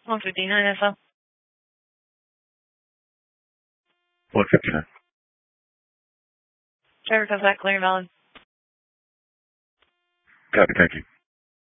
159 SO. 159. Trevor, comes back clear and valid. Copy, thank you.